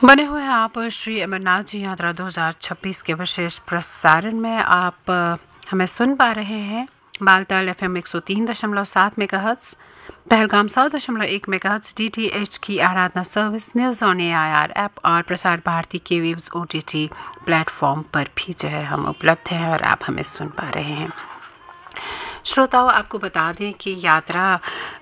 बने हुए हैं आप श्री अमरनाथ जी यात्रा 2026 के विशेष प्रसारण में। आप हमें सुन पा रहे हैं Baltal FM 103.7 megahertz, Pahalgam 100.1 megahertz, DTH की आराधना service, news on AIR app और प्रसार भारती के वेव्स OTT प्लेटफॉर्म पर भी जो है हम उपलब्ध हैं और आप हमें सुन पा रहे हैं। श्रोताओं, आपको बता दें कि यात्रा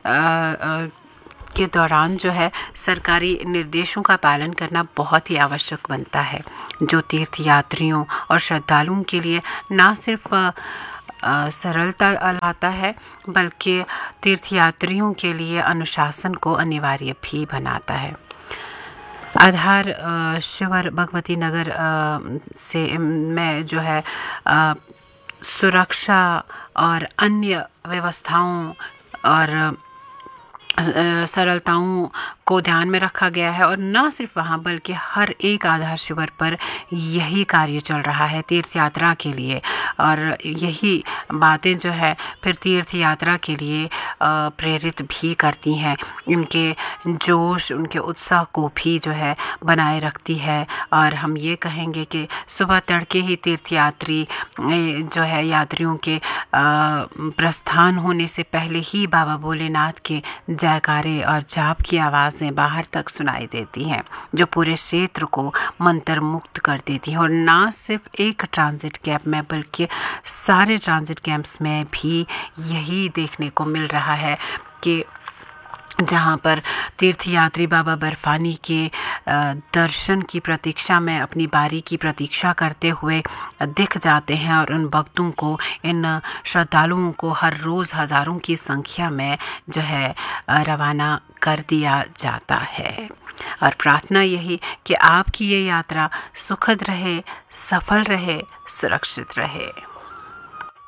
के दौरान जो है सरकारी निर्देशों का पालन करना बहुत ही आवश्यक बनता है, जो तीर्थ यात्रियों और श्रद्धालुओं के लिए न सिर्फ सरलता लाता है बल्कि तीर्थ यात्रियों के लिए अनुशासन को अनिवार्य भी बनाता है। आधार शिवर भगवती नगर से में जो है सुरक्षा और अन्य व्यवस्थाओं और सरलताओं को ध्यान में रखा गया है और न सिर्फ वहाँ बल्कि हर एक आधार शिविर पर यही कार्य चल रहा है तीर्थ यात्रा के लिए, और यही बातें जो है फिर तीर्थ यात्रा के लिए प्रेरित भी करती हैं, उनके जोश उनके उत्साह को भी जो है बनाए रखती है। और हम ये कहेंगे कि सुबह तड़के ही तीर्थ यात्री जो है यात्रियों के प्रस्थान होने से पहले ही बाबा भोलेनाथ के जयकारे और जाप की आवाज़ें बाहर तक सुनाई देती हैं, जो पूरे क्षेत्र को मंत्र मुक्त कर देती हैं। और ना सिर्फ एक ट्रांजिट कैंप में बल्कि सारे ट्रांजिट कैंप्स में भी यही देखने को मिल रहा है कि जहाँ पर तीर्थ यात्री बाबा बर्फानी के दर्शन की प्रतीक्षा में अपनी बारी की प्रतीक्षा करते हुए दिख जाते हैं और उन भक्तों को, इन श्रद्धालुओं को हर रोज़ हज़ारों की संख्या में जो है रवाना कर दिया जाता है। और प्रार्थना यही कि आपकी ये यात्रा सुखद रहे, सफल रहे, सुरक्षित रहे।